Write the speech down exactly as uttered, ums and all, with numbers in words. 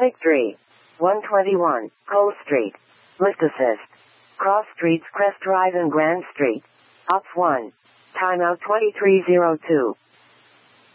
Medic three. one twenty-one, Cole Street. Lift assist. Cross streets Crest Drive and Grand Street. Ops one. Timeout twenty-three oh two.